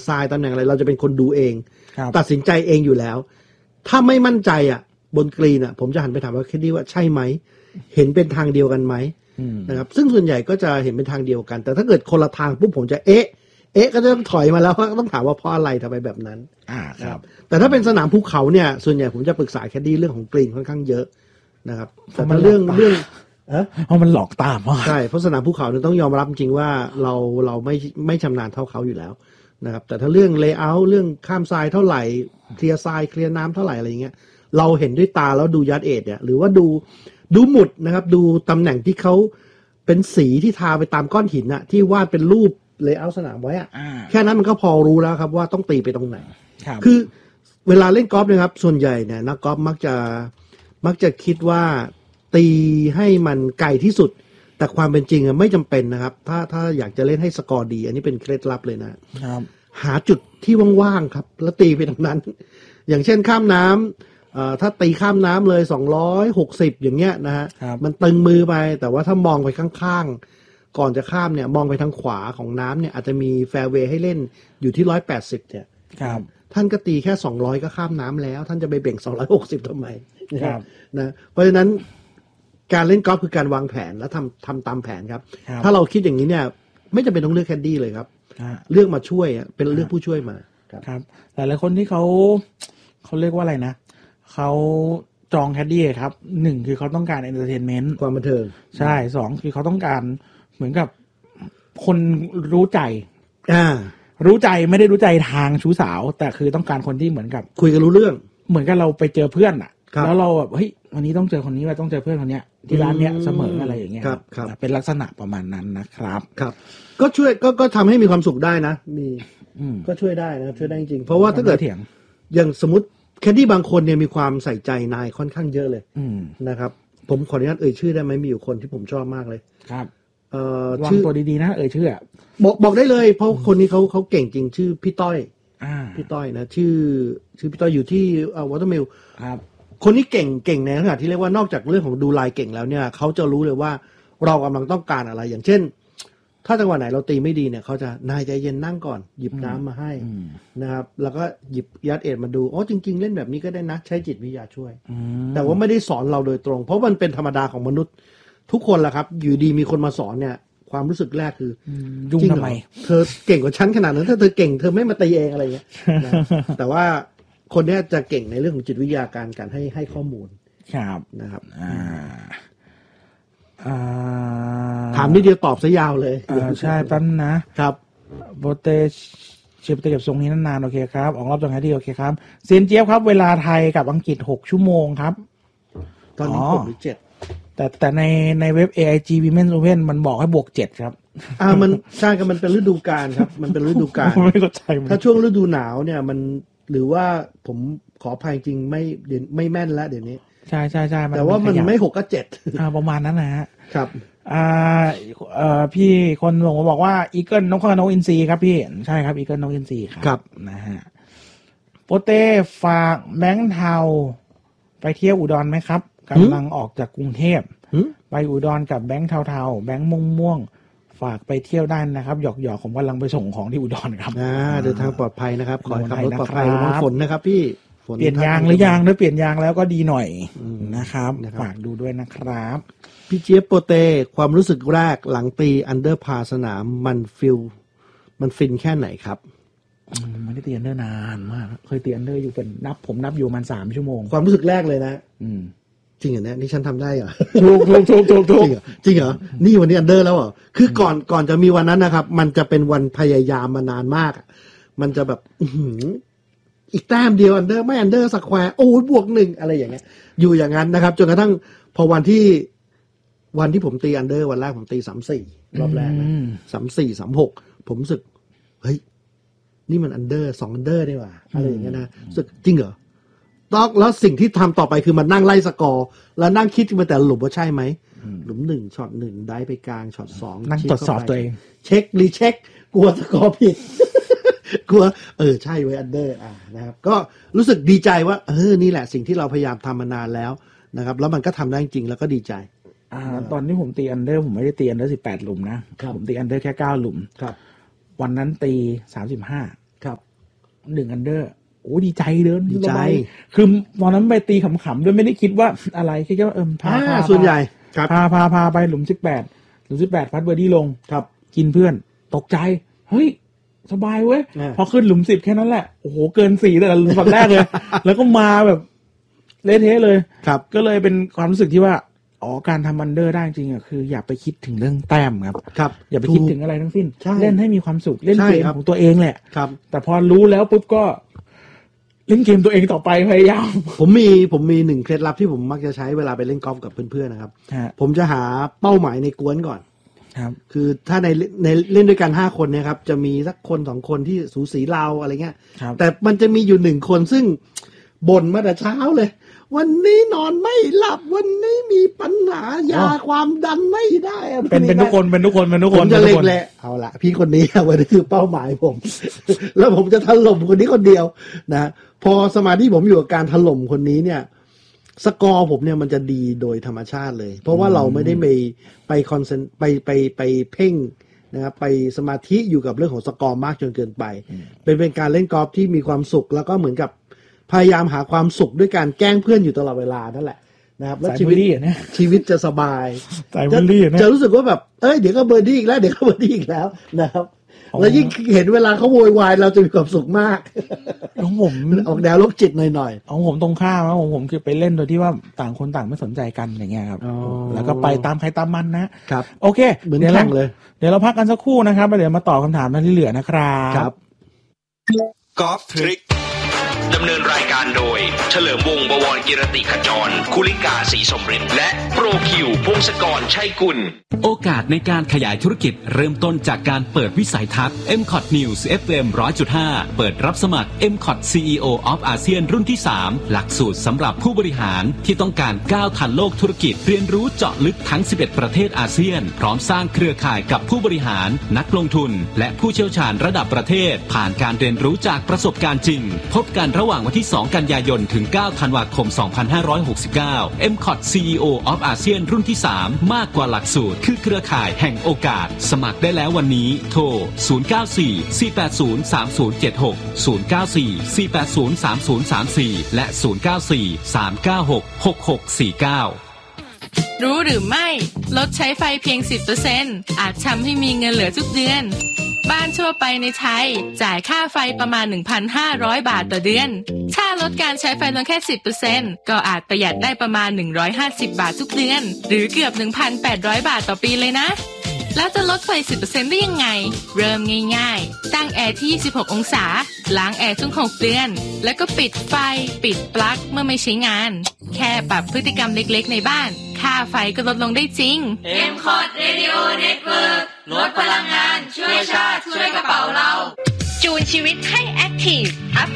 ทรายตำแหน่งอะไรเราจะเป็นคนดูเองตัดสินใจเองอยู่แล้วถ้าไม่มั่นใจบนกรีนผมจะหันไปถามว่าแคดดี้ว่าใช่ไหมเห็นเป็นทางเดียวกันไหมนะครับซึ่งส่วนใหญ่ก็จะเห็นเป็นทางเดียวกันแต่ถ้าเกิดคนละทางปุ๊บผมจะเอ๊ะก็จะต้องถอยมาแล้วก็ต้องถามว่าเพราะอะไรทำไมแบบนั้นครับแต่ถ้าเป็นสนามภูเขาเนี่ยส่วนใหญ่ผมจะปรึกษาแคดดี้เรื่องของกรีนค่อนข้างเยอะนะครับแต่ถ้าเรื่องเพราะมันหลอกตามใช่เพราะสนามภูเขาเนี่ยต้องยอมรับจริงว่าเราไม่ชำนาญเท่าเขาอยู่แล้วนะครับแต่ถ้าเรื่องเลเยอร์เรื่องข้ามทรายเท่าไหร่เคลียร์ทรายเคลียร์น้ำเท่าไหร่อะไรเงี้ยเราเห็นด้วยตาแล้วดูยัดเอทเนี่ยหรือว่าดูหมุดนะครับดูตำแหน่งที่เขาเป็นสีที่ทาไปตามก้อนหินที่วาดเป็นรูปเลเยอร์สนามไว้แค่นั้นมันก็พอรู้แล้วครับว่าต้องตีไปตรงไหนคือเวลาเล่นกอล์ฟนะครับส่วนใหญ่เนี่ยนักกอล์ฟมักจะคิดว่าตีให้มันไกลที่สุดแต่ความเป็นจริงไม่จำเป็นนะครับถ้าอยากจะเล่นให้สกอร์ดีอันนี้เป็นเคล็ดลับเลยนะครับหาจุดที่ว่างๆครับแล้วตีไปตรงนั้น อย่างเช่นข้ามน้ำถ้าตีข้ามน้ำเลย260อย่างเงี้ยนะฮะมันตึงมือไปแต่ว่าถ้ามองไปข้างๆก่อนจะข้ามเนี่ยมองไปทางขวาของน้ำเนี่ยอาจจะมีแฟร์เวย์ให้เล่นอยู่ที่180เนี่ยท่านก็ตีแค่200ก็ข้ามน้ำแล้วท่านจะไปเบ่ง260ทำไมนะเพราะฉะนั้นการเล่นกอล์ฟคือการวางแผนและทำตามแผนครับถ้าเราคิดอย่างนี้เนี่ยไม่จำเป็นต้องเลือกแคดดี้เลยครับเลือกมาช่วยเป็นเลือกผู้ช่วยมาครับหลายๆคนที่เขาเรียกว่าอะไรนะเขาจองแคดดี้ครับ1คือเขาต้องการเอนเตอร์เทนเมนต์ความบันเทิงใช่2คือเขาต้องการเหมือนกับคนรู้ใจรู้ใจไม่ได้รู้ใจทางชู้สาวแต่คือต้องการคนที่เหมือนกับคุยกันรู้เรื่องเหมือนกับเราไปเจอเพื่อนแล้วเราแบบเฮ้ยวันนี้ต้องเจอคนนี้ว่าต้องเจอเพื่อนคนเนี้ยที่ร้านเนี้ยเสมออะไรอย่างเงี้ยเป็นลักษณะประมาณนั้นนะครับครับก็ช่วยก็ทำให้มีความสุขได้นะมีก็ช่วยได้นะช่วยได้จริงเพราะว่าถ้าเกิดอย่างสมมติแคดดี้บางคนเนี่ยมีความใส่ใจนายค่อนข้างเยอะเลยนะครับผมขออนุญาตชื่อได้ไหมมีอยู่คนที่ผมชอบมากเลยครับวางตัวดีๆนะชื่อบอกได้เลยเพราะคนนี้เขาเก่งจริงชื่อพี่ต้อยพี่ต้อยนะชื่อพี่ต้อยอยู่ที่วอเตอร์มิลครับคนนี้เก่งในขณะที่เรียกว่านอกจากเรื่องของดูลายเก่งแล้วเนี่ยเขาจะรู้เลยว่าเรากำลังต้องการอะไรอย่างเช่นถ้าจังหวะไหนเราตีไม่ดีเนี่ยเขาจะนายใจเย็นนั่งก่อนหยิบน้ำมาให้นะครับแล้วก็หยิบยัดเอ็ดมาดูอ๋อจริงๆเล่นแบบนี้ก็ได้นะใช้จิตวิทยาช่วยแต่ว่าไม่ได้สอนเราโดยตรงเพราะมันเป็นธรรมดาของมนุษย์ทุกคนแหละครับอยู่ดีมีคนมาสอนเนี่ยความรู้สึกแรกคือยุ่งทำไมเธอเก่งกว่าฉันขนาดนั้นถ้าเธอเก่งเธอไม่มาตีเองอะไรเงี้ยแต่ว่าคนนี้จะเก่งในเรื่องของจิตวิทยาการให้ข้อมูลครับนะครับถามนิดเดียวตอบซะยาวเลยใช่ตั้นนะครับโบเตเชียร์ไปเก็บทรงนี้นานๆโอเคครับออกรอบจังไงที่โอเคครับเซียนเจี๊ยบครับเวลาไทยกับอังกฤษ6ชั่วโมงครับตอนนี้6หรือ7 แต่ในเว็บ AIG Women's Open มันบอกให้บวก7ครับมันใช่ครับมันเป็นฤดูกาลครับมันเป็นฤดูกาลไม่เข้าใจถ้าช่วงฤดูหนาวเนี่ยมันหรือว่าผมขออภัยจริงไม่แม่นแล้วเดี๋ยวนี้ใช่แต่ว่ามันไม่6ก็7 ประมาณนั้นนะฮะครับพี่คนส่งมาบอกว่าอีเกิลนกอินทรีครับพี่ใช่ครับอีเกิลนกอินทรีครับนะฮะโปเต้ฝากแบงค์เทาไปเที่ยวอุดรไหมครับกำลังออกจากกรุงเทพไปอุดรกับแบงค์เทาแบงค์ม่วงฝากไปเที่ยวได้นะครับหยอกผมกำลังไปส่งของที่อุดรครับเดินทางปลอดภัยนะครับขอให้ขับรถปลอดภัยน้ำฝนนะครับพี่เปลี่ยนยางหรือยังเปลี่ยนยางแล้วก็ดีหน่อยนะครับฝากดูด้วยนะครับพี่เจี๊ยบโปเต้ความรู้สึกแรกหลังตีอันเดอร์พาสนามมันฟินแค่ไหนครับไม่ได้ตีอันเดอร์นานมากเคยตีอันเดอร์อยู่เป็นผมนับอยู่มัน3 ชั่วโมงความรู้สึกแรกเลยนะจริงเหรอเนี่ยนี่ฉันทำได้เหรอถูกจริงเหรอนี่วันนี้อันเดอร์แล้วเหรอคือก่อนจะมีวันนั้นนะครับมันจะเป็นวันพยายามมานานมากมันจะแบบอีกแต้มเดียวอันเดอร์ไม่อันเดอร์สแควร์โอ้ยบวก1อะไรอย่างเงี้ยอยู่อย่างนั้นนะครับจนกระทั่งพอวันที่ผมตีอันเดอร์วันแรกผมตี34รอบแรกนะ34 36ผมรู้สึกเฮ้ยนี่มันอันเดอร์2อันเดอร์ได้ว่ะอะไรอย่างเงี้ยนะรู้สึกจริงเหรอแล้วสิ่งที่ทำต่อไปคือมันนั่งไล่สกอร์แล้วนั่งคิดมาแต่หลุมว่าใช่ไหมหลุม1ช็อต1ได้ไปกลางช็อต2 นั่งตรวจสอบตัวเองเช็ครีเช็คกลัวสกอร์ผิดกลัวใช่ไว้อันเดอร์นะครับก็รู้สึกดีใจว่านี่แหละสิ่งที่เราพยายามทำมานานแล้วนะครับแล้วมันก็ทำได้จริงแล้วก็ดีใจตอนที่ผมตีอันเดอร์ผมไม่ได้ตีอันเดอร์18 หลุมนะผมตีอันเดอร์แค่9 หลุมครับวันนั้นตี35 ครับ 1 อันเดอร์โอ้ดีใจเดินดีใจคือตอนนั้นไปตีขำๆด้วยไม่ได้คิดว่าอะไรคิดว่าพาส่วนใหญ่ครับพาไปหลุม18พัดเบอร์ดี้ลงครับกินเพื่อนตกใจเฮ้ยสบายเว้ยพอขึ้นหลุม10แค่นั้นแหละโอ้โหเกิน4แต่ฝั่งแรกเลย แล้วก็มาแบบเละเทะเลยครับก็เลยเป็นความรู้สึกที่ว่าการทำอันเดอร์ได้จริงคืออย่าไปคิดถึงเรื่องแต้มครับอย่าไปคิดถึงอะไรทั้งสิ้นเล่นให้มีความสุขเล่นเกมของตัวเองแหละครับแต่พอรู้แล้วปุ๊บก็เล่นเกมตัวเองต่อไปพยายามผมมี1เคล็ดลับที่ผมมักจะใช้เวลาไปเล่นกอล์ฟกับเพื่อนๆนะครับผมจะหาเป้าหมายในกวนก่อนครับคือถ้าในเล่นด้วยกัน5คนเนี่ยครับจะมีสักคน2คนที่สูสีเราอะไรเงี้ยแต่มันจะมีอยู่1คนซึ่งบ่นมาแต่เช้าเลยวันนี้นอนไม่หลับวันนี้มีปัญหายาความดันไม่ได้เป็นทุกคนผมจะเล็กแหละเอาละพี่คนนี้วันนี้คือเป้าหมายผม แล้วผมจะถล่มคนนี้คนเดียวนะพอสมาธิผมอยู่กับการถล่มคนนี้เนี่ยสกอร์ผมเนี่ยมันจะดีโดยธรรมชาติเลยเพราะว่าเราไม่ได้ไปคอนเซนไปเพ่งนะครับไปสมาธิอยู่กับเรื่องของสกอร์มากจนเกินไปเป็นการเล่นกอล์ฟที่มีความสุขแล้วก็เหมือนกับพยายามหาความสุขด้วยการแกล้งเพื่อนอยู่ตลอดเวลานั่นแหละนะครับแล้วชีวิตจะสบายจะรู้สึกว่าแบบเดี๋ยวก็เบอร์ดี้อีกแล้วนะครับแล้วยิ่งเห็นเวลาเขาโวยวายเราจะมีความสุขมากของผมออกแนวโรคจิตหน่อยๆของผมตรงข้ามผมคือไปเล่นโดยที่ว่าต่างคนต่างไม่สนใจกันอย่างเงี้ยครับแล้วก็ไปตามใครตามมันนะครับโอเคเหมือนแข่งเลยเดี๋ยวเราพักกันสักครู่นะครับเดี๋ยวมาตอบคำถามที่เหลือนะครับครับกอล์ฟทริคดำเนินรายการโดยเฉลิมวงศ์บวรกิรติขจรคุลิกาศรีสมฤทธิ์และโปรคิวพงศกรชัยกุลโอกาสในการขยายธุรกิจเริ่มต้นจากการเปิดวิสัยทัศน์ MCOT News FM 100.5 เปิดรับสมัคร MCOT CEO of ASEAN รุ่นที่ 3 หลักสูตรสำหรับผู้บริหารที่ต้องการก้าวทันโลกธุรกิจเรียนรู้เจาะลึกทั้ง 11 ประเทศอาเซียนพร้อมสร้างเครือข่ายกับผู้บริหารนักลงทุนและผู้เชี่ยวชาญระดับประเทศผ่านการเรียนรู้จากประสบการณ์จริงพบกันระหว่างวันที่ 2 กันยายนถึง 9 ธันวาคม 2569 MCOT CEO of ASEAN รุ่นที่ 3 มากกว่าหลักสูตรคือเครือข่ายแห่งโอกาสสมัครได้แล้ววันนี้โทร 094-480-3076 094-480-3034 และ 094-396-6649 รู้หรือไม่ลดใช้ไฟเพียง 10% อาจทำให้มีเงินเหลือทุกเดือนบ้านทั่วไปในไทยจ่ายค่าไฟประมาณ 1,500 บาทต่อเดือนถ้าลดการใช้ไฟลงแค่ 10% ก็อาจประหยัดได้ประมาณ150 บาททุกเดือนหรือเกือบ 1,800 บาทต่อปีเลยนะแล้วจะลดไฟ 10% ได้ยังไงเริ่มง่ายๆตั้งแอร์ที่26 องศาล้างแอร์ทุก6 เดือนแล้วก็ปิดไฟปิดปลั๊กเมื่อไม่ใช้งานแค่ปรับพฤติกรรมเล็กๆในบ้านค่าไฟก็ลดลงได้จริง MCOT Radio Network ลดพลังงานช่วยชาติช่วยกระเป๋าเราจูนชีวิตให้แอคทีฟอัพ